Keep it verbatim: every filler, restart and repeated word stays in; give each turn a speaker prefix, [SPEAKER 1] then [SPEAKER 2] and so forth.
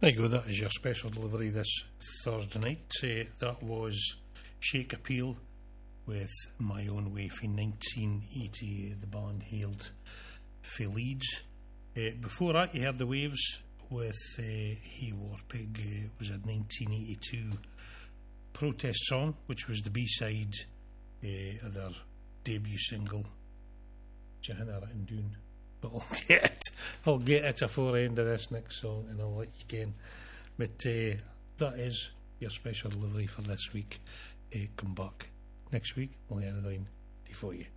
[SPEAKER 1] There you go, that is your special delivery this Thursday night. Uh, that was Shake Appeal with My Own Way from nineteen eighty. The band hailed from Leeds. Uh, before that, you heard The Waves with uh, Hey War Pig. Uh, was a nineteen eighty-two protest song, which was the B-side uh, of their debut single, Johanna and Doon. But I'll get it. I'll get it before the end of this next song, and I'll let you again. But uh, that is your special delivery for this week. Uh, come back next week. We'll have another one for you.